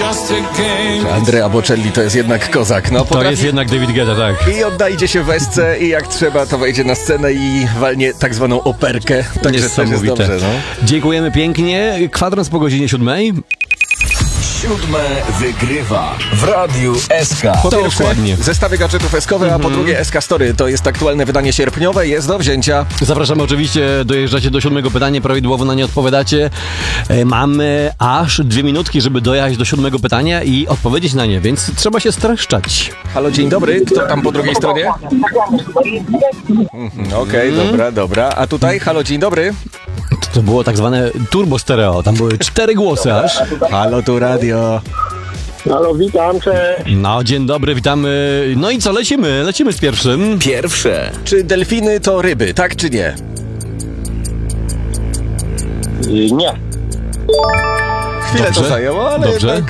Andrea Bocelli to jest jednak kozak. No, To jest jednak David Guetta, tak. I odnajdzie się w Esce i jak trzeba, to wejdzie na scenę i walnie tak zwaną operkę. Także też jest dobrze, no. Dziękujemy pięknie. Kwadrans po godzinie 7. 7 wygrywa w Radiu SK. Po pierwsze, Dokładnie. zestawy gadżetów eskowe, a po drugie SK Story. To jest aktualne wydanie sierpniowe, jest do wzięcia. Zapraszamy oczywiście, dojeżdżacie do 7 pytania, prawidłowo na nie odpowiadacie. Mamy aż 2 minutki, żeby dojechać do 7 pytania i odpowiedzieć na nie, więc trzeba się streszczać. Halo, dzień dobry. Kto tam po drugiej stronie? Okej, dobra. A tutaj? Halo, dzień dobry. To było tak zwane turbo stereo, tam były 4 głosy aż. Halo, tu radio. Halo, witam, cześć. No, dzień dobry, witamy. No i co, lecimy z pierwszym. Pierwsze. Czy delfiny to ryby, tak czy nie? Nie. Chwilę Dobrze. to zajęło, ale Dobrze. jednak